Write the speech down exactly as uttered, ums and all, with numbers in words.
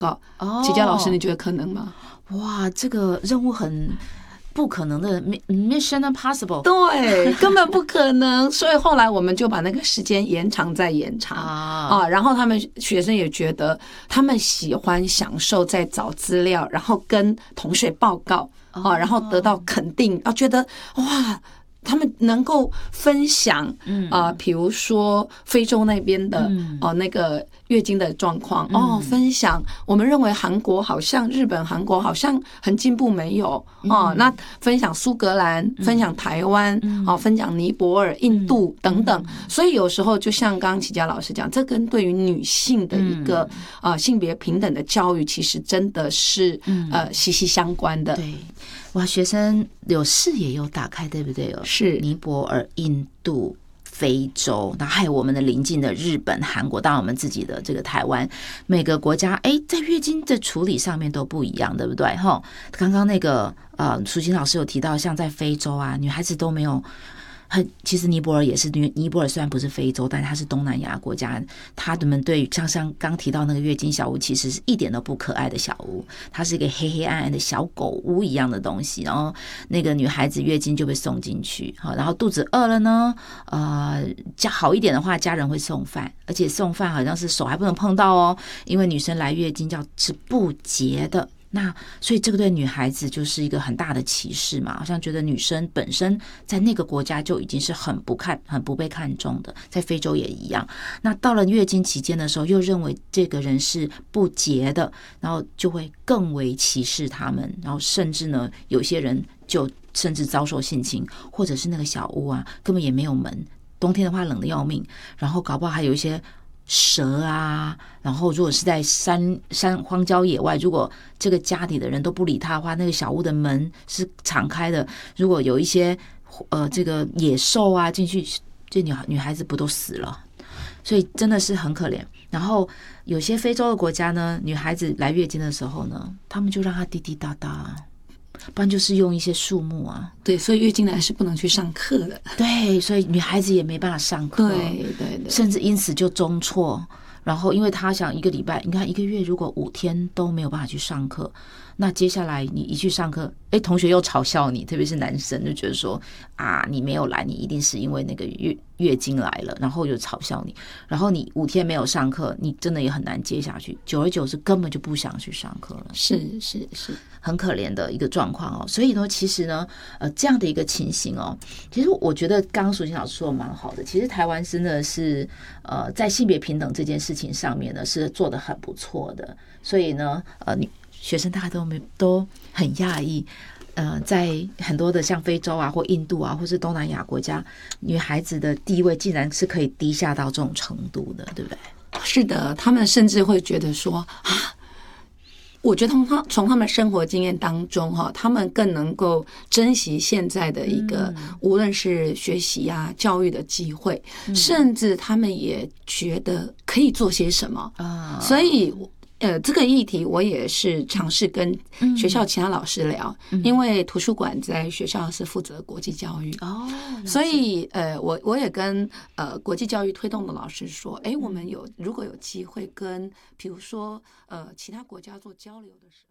哦，齐佳老师，你觉得可能吗？ 哇，这个任务很不可能的 ，Mission Impossible， 对，根本不可能。所以后来我们就把那个时间延长再延长啊, 啊，然后他们学生也觉得他们喜欢享受在找资料，然后跟同学报告啊，然后得到肯定，啊，觉得哇。他们能够分享啊、呃，比如说非洲那边的哦、呃、那个月经的状况哦，分享我们认为韩国好像日本、韩国好像很进步没有哦，那分享苏格兰、分享台湾哦，分享尼泊尔、印度等等，所以有时候就像刚刚齐佳老师讲，这跟对于女性的一个啊、呃、性别平等的教育，其实真的是呃息息相关的。 对。哇，学生有视野有打开，对不对哦？ 是尼泊尔、印度、非洲，然后还有我们的邻近的日本、韩国，当然我们自己的这个台湾，每个国家哎，在月经的处理上面都不一样，对不对？哈，刚刚那个呃，淑琴老师有提到，像在非洲啊，女孩子都没有。很，其实尼泊尔也是，尼泊尔虽然不是非洲，但它是东南亚国家，他们对像像刚提到那个月经小屋，其实是一点都不可爱的小屋，它是一个黑黑暗暗的小狗屋一样的东西，然后那个女孩子月经就被送进去，然后肚子饿了呢，呃，家好一点的话，家人会送饭，而且送饭好像是手还不能碰到哦，因为女生来月经叫是不洁的。那所以这个对女孩子就是一个很大的歧视嘛，好像觉得女生本身在那个国家就已经是很不看很不被看重的，在非洲也一样。那到了月经期间的时候，又认为这个人是不洁的，然后就会更为歧视他们，然后甚至呢，有些人就甚至遭受性侵，或者是那个小屋啊根本也没有门，冬天的话冷得要命，然后搞不好还有一些蛇啊，然后如果是在山山荒郊野外，如果这个家里的人都不理他的话，那个小屋的门是敞开的，如果有一些呃这个野兽啊进去，这女女孩子不都死了？所以真的是很可怜。然后有些非洲的国家呢，女孩子来月经的时候呢，他们就让她滴滴答答，不然就是用一些树木啊。 对，所以月经来是不能去上课的。 对，所以女孩子也没办法上课。 对对对， 甚至因此就中辍。然后因为她想一个礼拜，你看一个月如果五天都没有办法去上课，那接下来你一去上课，哎，同学又嘲笑你，特别是男生就觉得说啊，你没有来，你一定是因为那个月月经来了，然后又嘲笑你，然后你五天没有上课，你真的也很难接下去，久而久之根本就不想去上课了。 是是是， 很可怜的一个状况哦。所以呢，其实呢，呃，这样的一个情形哦，其实我觉得刚刚淑琴老师说的蛮好的。其实台湾真的是呃，在性别平等这件事情上面呢，是做得很不错的。所以呢，呃，学生大家都没都很讶异。呃，在很多的像非洲啊或印度啊或是东南亚国家，女孩子的地位竟然是可以低下到这种程度的，对不对？ 是的，他们甚至会觉得说啊，我觉得从他从他们生活经验当中哈，他们更能够珍惜现在的一个无论是学习啊教育的机会，甚至他们也觉得可以做些什么啊，所以。呃，这个议题我也是尝试跟学校其他老师聊，嗯、因为图书馆在学校是负责国际教育哦，所以呃，我我也跟呃国际教育推动的老师说，哎，我们有如果有机会跟比如说呃其他国家做交流的时候。